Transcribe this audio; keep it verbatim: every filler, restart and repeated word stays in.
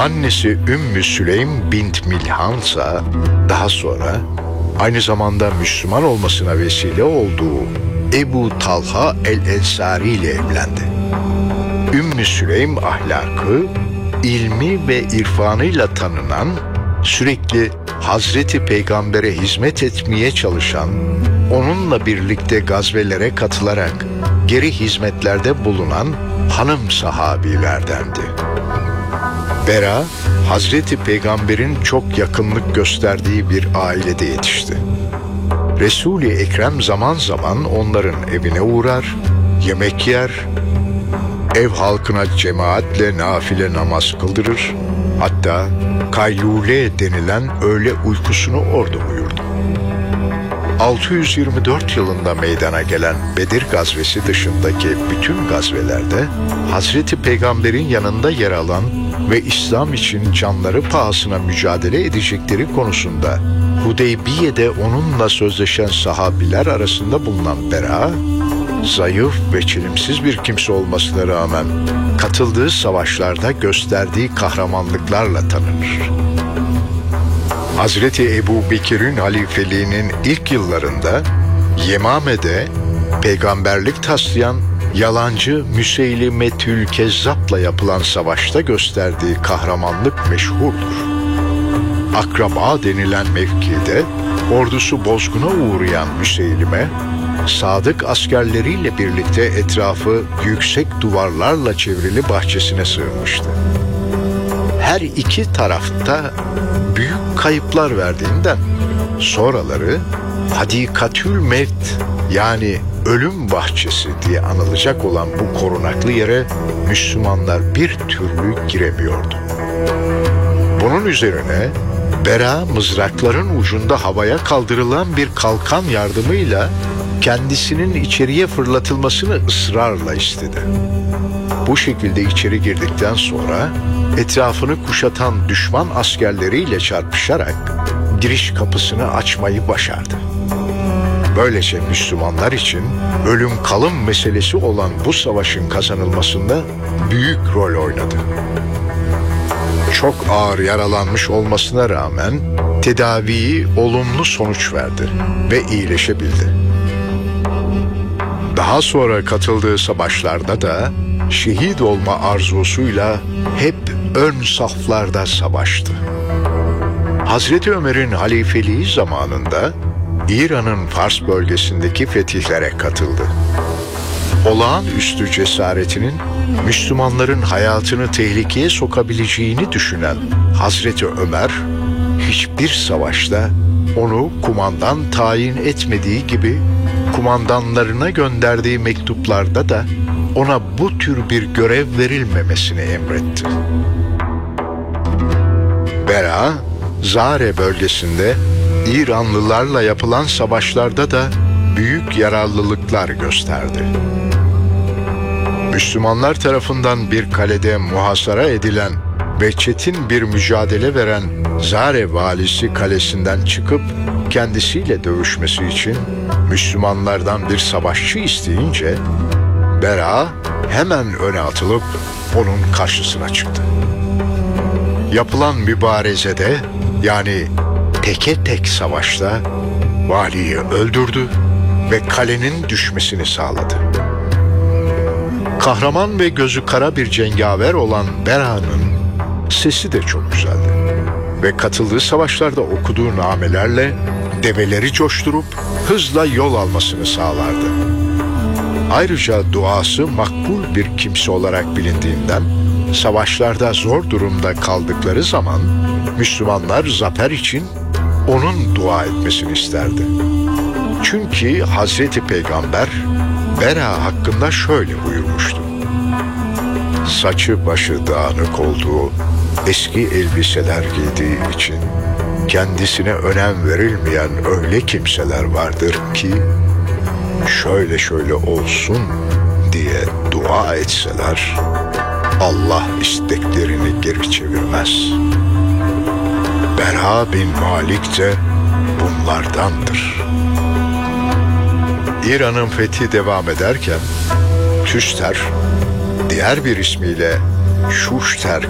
Annesi Ümmü Süleym bint Milhansa daha sonra aynı zamanda Müslüman olmasına vesile olduğu Ebu Talha el-Ensari ile evlendi. Ümmü Süleym ahlakı, ilmi ve irfanıyla tanınan, sürekli Hazreti Peygamber'e hizmet etmeye çalışan, onunla birlikte gazvelere katılarak geri hizmetlerde bulunan hanım sahabilerdendi. Bera, Hazreti Peygamber'in çok yakınlık gösterdiği bir ailede yetişti. Resul-i Ekrem zaman zaman onların evine uğrar, yemek yer, ev halkına cemaatle nafile namaz kıldırır, hatta kaylule denilen öğle uykusunu orada uyurdu. altı yüz yirmi dört yılında meydana gelen Bedir gazvesi dışındaki bütün gazvelerde Hazreti Peygamber'in yanında yer alan ve İslam için canları pahasına mücadele edecekleri konusunda Hudeybiye'de onunla sözleşen sahabiler arasında bulunan Bera, zayıf ve çelimsiz bir kimse olmasına rağmen katıldığı savaşlarda gösterdiği kahramanlıklarla tanınır. Hazreti Ebu Bekir'in halifeliğinin ilk yıllarında Yemame'de peygamberlik taslayan yalancı Müseylimetül Kezzap'la yapılan savaşta gösterdiği kahramanlık meşhurdur. Akraba denilen mevkide ordusu bozguna uğrayan Müseylime, sadık askerleriyle birlikte etrafı yüksek duvarlarla çevrili bahçesine sığınmıştı. Her iki tarafta büyük kayıplar verdiğinden sonraları Hadikatül Mevt yani ölüm bahçesi diye anılacak olan bu korunaklı yere Müslümanlar bir türlü giremiyordu. Bunun üzerine Bera mızrakların ucunda havaya kaldırılan bir kalkan yardımıyla kendisinin içeriye fırlatılmasını ısrarla istedi. Bu şekilde içeri girdikten sonra etrafını kuşatan düşman askerleriyle çarpışarak giriş kapısını açmayı başardı. Böylece Müslümanlar için ölüm kalım meselesi olan bu savaşın kazanılmasında büyük rol oynadı. Çok ağır yaralanmış olmasına rağmen tedaviyi olumlu sonuç verdi ve iyileşebildi. Daha sonra katıldığı savaşlarda da şehit olma arzusuyla hep ön saflarda savaştı. Hazreti Ömer'in halifeliği zamanında İran'ın Fars bölgesindeki fetihlere katıldı. Olağanüstü cesaretinin Müslümanların hayatını tehlikeye sokabileceğini düşünen Hazreti Ömer, hiçbir savaşta onu kumandan tayin etmediği gibi kumandanlarına gönderdiği mektuplarda da ona bu tür bir görev verilmemesini emretti. Bera, Zare bölgesinde İranlılarla yapılan savaşlarda da büyük yararlılıklar gösterdi. Müslümanlar tarafından bir kalede muhasara edilen ve çetin bir mücadele veren Zare valisi kalesinden çıkıp kendisiyle dövüşmesi için Müslümanlardan bir savaşçı isteyince Bera hemen öne atılıp onun karşısına çıktı. Yapılan mübarezede yani teke tek savaşta valiyi öldürdü ve kalenin düşmesini sağladı. Kahraman ve gözü kara bir cengaver olan Bera'nın sesi de çok güzeldi ve katıldığı savaşlarda okuduğu namelerle develeri coşturup hızla yol almasını sağlardı. Ayrıca duası makbul bir kimse olarak bilindiğinden savaşlarda zor durumda kaldıkları zaman Müslümanlar zafer için onun dua etmesini isterdi. Çünkü Hazreti Peygamber Bera hakkında şöyle buyurmuştu: saçı başı dağınık olduğu, eski elbiseler giydiği için kendisine önem verilmeyen öyle kimseler vardır ki şöyle şöyle olsun diye dua etseler Allah isteklerini geri çevirmez. Bera bin Malik de bunlardandır. İran'ın fethi devam ederken Tüster, diğer bir ismiyle Şuşter